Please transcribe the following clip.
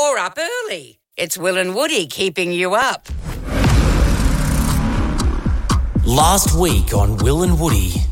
or up early. It's Will and Woody keeping you up. Last week on Will and Woody.